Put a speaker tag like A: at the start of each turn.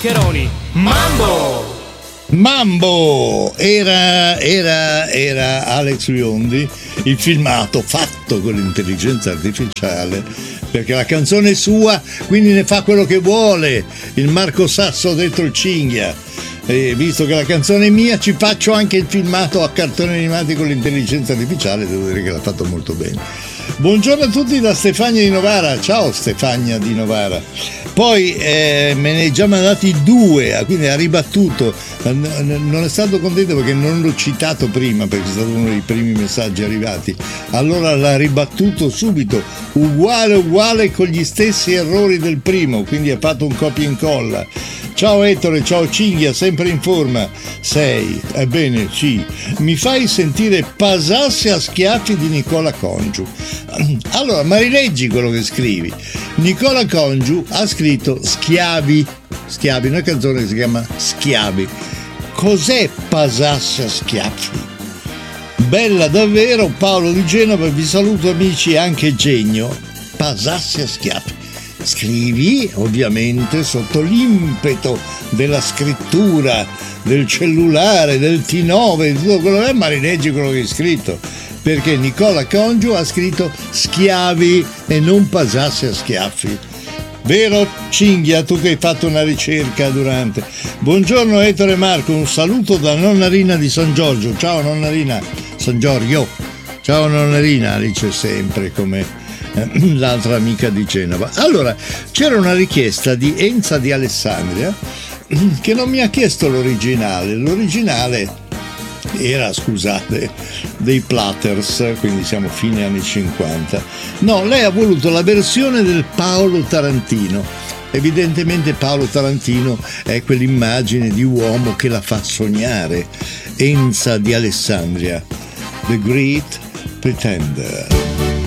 A: Maccheroni. Mambo!
B: Mambo! Era Alex Biondi, il filmato fatto con l'intelligenza artificiale, perché la canzone è sua, quindi ne fa quello che vuole. Il Marco Sasso dentro il cinghia. E visto che la canzone è mia, ci faccio anche il filmato a cartoni animati con l'intelligenza artificiale, devo dire che l'ha fatto molto bene. Buongiorno a tutti da Stefania di Novara. Ciao Stefania di Novara. Poi me ne hai già mandati due, quindi ha ribattuto. Non è stato contento perché non l'ho citato prima, perché è stato uno dei primi messaggi arrivati. Allora l'ha ribattuto subito, uguale con gli stessi errori del primo, quindi ha fatto un copia e incolla. Ciao Ettore, ciao Cinghia, sempre in forma. Sei, ebbene sì. Mi fai sentire Pasassi a schiaffi di Nicola Congiu. Allora, ma rileggi quello che scrivi. Nicola Congiu ha scritto Schiavi, una canzone che si chiama Schiavi. Cos'è Pasassi a schiaffi? Bella davvero, Paolo di Genova, vi saluto amici, anche Genio. Pasassi a schiaffi. Scrivi ovviamente sotto l'impeto della scrittura, del cellulare, del T9, di tutto quello che è, ma rileggi quello che hai scritto, perché Nicola Congiu ha scritto Schiavi e non Pasassi a schiaffi. Vero Cinghia, tu che hai fatto una ricerca durante. Buongiorno Ettore e Marco, un saluto da nonna Rina di San Giorgio. Ciao nonna Rina, San Giorgio. Ciao nonna Rina, dice sempre come l'altra amica di Genova. Allora, c'era una richiesta di Enza di Alessandria che non mi ha chiesto l'originale. L'originale era, scusate, dei Platters, quindi siamo fine anni 50. No, lei ha voluto la versione del Paolo Tarantino. Evidentemente Paolo Tarantino è quell'immagine di uomo che la fa sognare. Enza di Alessandria, The Great Pretender.